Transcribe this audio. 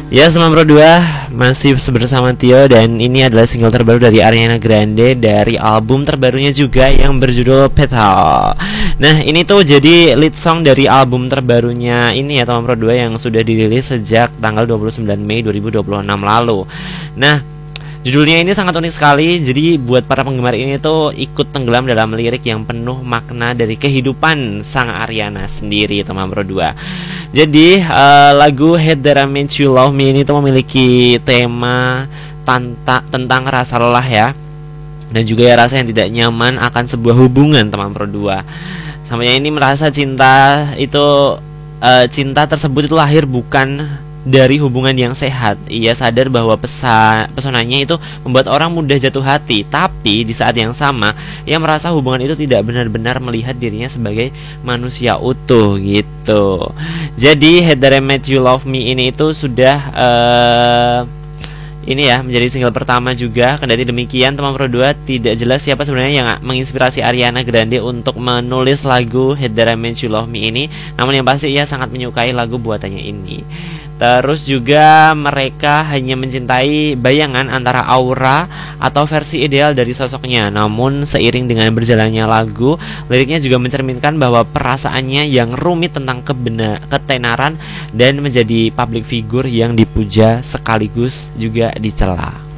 Ya, Selam Pro 2 masih bersama Tio dan ini adalah single terbaru dari Ariana Grande dari album terbarunya juga yang berjudul Petal. Nah, ini tuh jadi lead song dari album terbarunya ini ya, teman Pro 2 yang sudah dirilis sejak tanggal 29 Mei 2026 lalu. Nah, judulnya ini sangat unik sekali. Jadi buat para penggemar ini tuh ikut tenggelam dalam lirik yang penuh makna dari kehidupan sang Ariana sendiri, teman Pro 2. Jadi lagu Hate That I Made You Love Me ini tuh memiliki tema tentang rasa lelah ya, dan juga ya rasa yang tidak nyaman akan sebuah hubungan, teman Pro 2. Samanya ini merasa cinta tersebut itu lahir bukan dari hubungan yang sehat. Ia sadar bahwa pesonanya itu membuat orang mudah jatuh hati, tapi di saat yang sama ia merasa hubungan itu tidak benar-benar melihat dirinya sebagai manusia utuh gitu. Jadi Hate That I Made You Love Me ini itu sudah ini ya menjadi single pertama juga. Kendati demikian, teman Pro 2, tidak jelas siapa sebenarnya yang menginspirasi Ariana Grande untuk menulis lagu Hate That I Made You Love Me ini. Namun yang pasti ia sangat menyukai lagu buatannya ini. Terus juga mereka hanya mencintai bayangan antara aura atau versi ideal dari sosoknya. Namun seiring dengan berjalannya lagu, liriknya juga mencerminkan bahwa perasaannya yang rumit tentang ketenaran dan menjadi public figure yang dipuja sekaligus juga dicela.